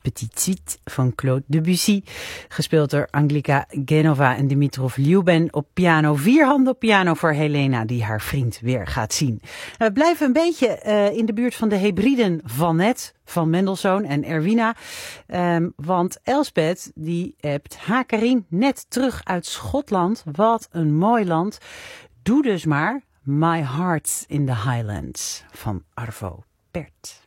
Petite Suite van Claude Debussy. Gespeeld door Anglika Genova en Dimitrov Lyuben op piano. 4 handen op piano voor Helena die haar vriend weer gaat zien. We blijven een beetje in de buurt van de Hebriden van net. Van Mendelssohn en Erwina. Want Elspeth die hebt Hakarin net terug uit Schotland. Wat een mooi land. Doe dus maar My Heart's in the Highlands van Arvo Pärt.